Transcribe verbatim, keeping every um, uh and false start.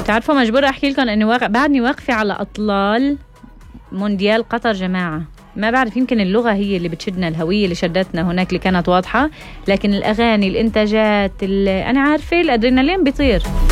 تعرفوا مجبورة أحكي لكم أني واقع بعدني واقفة على أطلال مونديال قطر جماعة. ما بعرف، يمكن اللغة هي اللي بتشدنا، الهوية اللي شدتنا هناك اللي كانت واضحة، لكن الأغاني، الإنتاجات، أنا عارفة الأدرينالين بيطير.